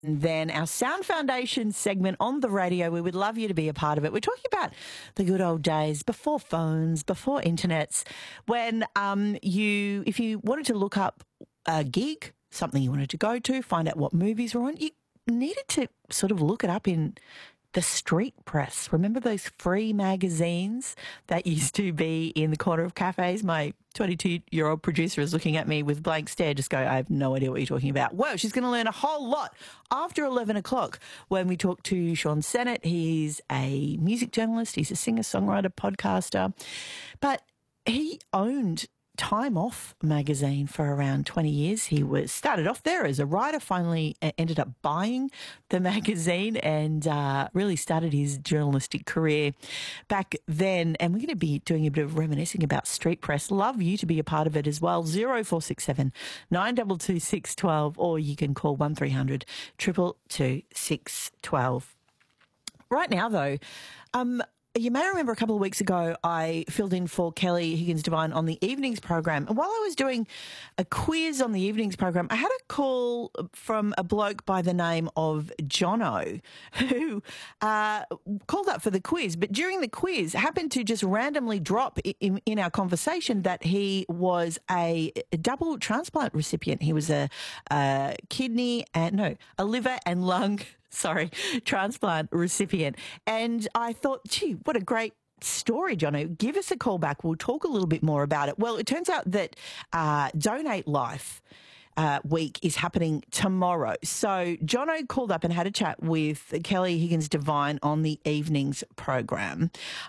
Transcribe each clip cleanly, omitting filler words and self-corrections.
then our Sound Foundation segment on the radio. We would love you to be a part of it. We're talking about the good old days before phones, before internets, when if you wanted to look up a gig, something you wanted to go to, find out what movies were on, you needed to sort of look it up in the street press. Remember those free magazines that used to be in the corner of cafes? My 22-year-old producer is looking at me with blank stare, just go, I have no idea what you're talking about. Well, she's going to learn a whole lot after 11 o'clock when we talk to Sean Sennett. He's a music journalist. He's a singer-songwriter, podcaster. But he owned Time Off magazine for around 20 years. He started off there as a writer, finally ended up buying the magazine and really started his journalistic career back then. And we're going to be doing a bit of reminiscing about street press. Love you to be a part of it as well. 0467 922 612, or you can call 1300 222 612. Right now, though, you may remember a couple of weeks ago I filled in for Kelly Higgins-Devine on the evenings program. And while I was doing a quiz on the evenings program, I had a call from a bloke by the name of Jono who called up for the quiz. But during the quiz, happened to just randomly drop in our conversation that he was a double transplant recipient. He was a liver and lung transplant recipient. And I thought, gee, what a great story, Jono. Give us a call back. We'll talk a little bit more about it. Well, it turns out that Donate Life week is happening tomorrow. So Jono called up and had a chat with Kelly Higgins-Devine on the evenings program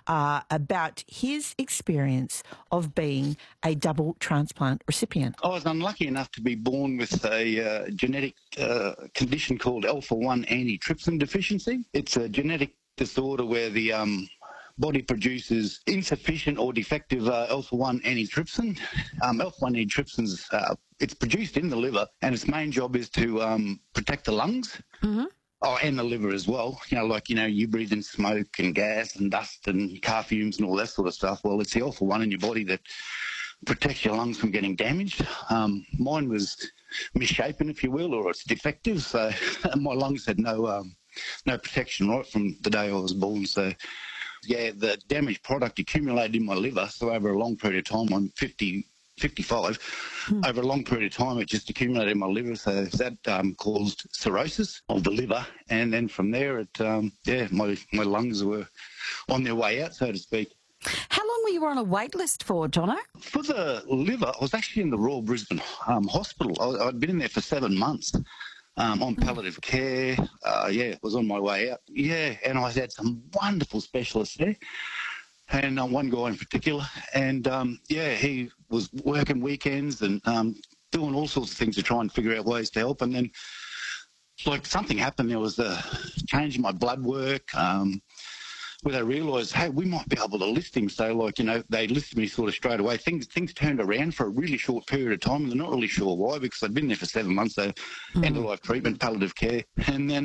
about his experience of being a double transplant recipient. I was unlucky enough to be born with a genetic condition called alpha-1 antitrypsin deficiency. It's a genetic disorder where the body produces insufficient or defective alpha-1 antitrypsin. Alpha-1 antitrypsin's it's produced in the liver, and its main job is to protect the lungs. Mm-hmm. Oh, and the liver as well. You breathe in smoke and gas and dust and car fumes and all that sort of stuff. Well, it's the alpha-1 in your body that protects your lungs from getting damaged. Mine was misshapen, if you will, or it's defective. So my lungs had no protection right from the day I was born. So, yeah, the damaged product accumulated in my liver. So over a long period of time, I'm 55. Over a long period of time, it just accumulated in my liver. So that caused cirrhosis of the liver. And then from there, my lungs were on their way out, so to speak. How long were you on a wait list for, Jono? For the liver, I was actually in the Royal Brisbane Hospital. I'd been in there for 7 months. On palliative care, was on my way out. Yeah, and I had some wonderful specialists there, and one guy in particular. And, he was working weekends and doing all sorts of things to try and figure out ways to help. And then, something happened. There was a change in my blood work, where they realised, hey, we might be able to lift him. So, they listed me sort of straight away. Things turned around for a really short period of time, and they're not really sure why, because I'd been there for 7 months, so end-of-life treatment, palliative care. And then,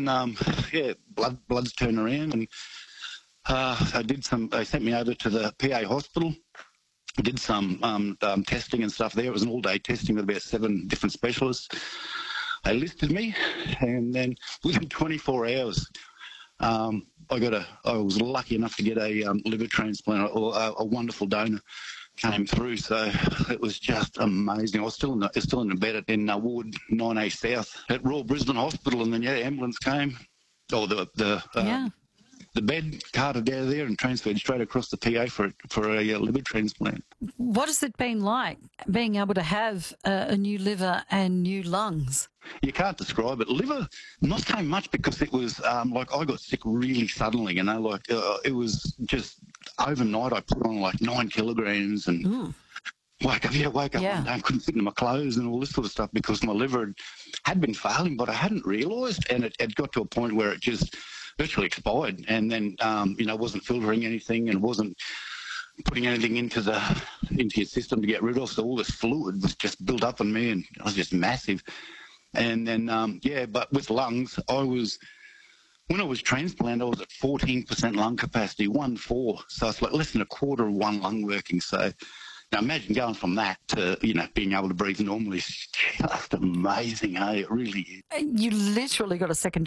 blood's turned around, and they sent me over to the PA hospital. I did some testing and stuff there. It was an all-day testing with about 7 different specialists. They listed me, and then within 24 hours, I was lucky enough to get a liver transplant, or a wonderful donor came through. So it was just amazing. I was still in the bed in Ward 9A South at Royal Brisbane Hospital, and then ambulance came. The bed carted out of there and transferred straight across the PA for a liver transplant. What has it been like, being able to have a new liver and new lungs? You can't describe it. Liver, not so much, because it was I got sick really suddenly, it was just overnight. I put on 9 kilograms and woke up one day and couldn't fit into my clothes and all this sort of stuff, because my liver had been failing, but I hadn't realised, and it got to a point where it just virtually expired, and then wasn't filtering anything and wasn't putting anything into your system to get rid of. So all this fluid was just built up in me, and it was just massive. And then but with lungs, when I was transplanted, I was at 14% lung capacity, 1/4. So it's less than a quarter of one lung working. So Now imagine going from that to, being able to breathe normally. It's just amazing, eh? It really is. You literally got a second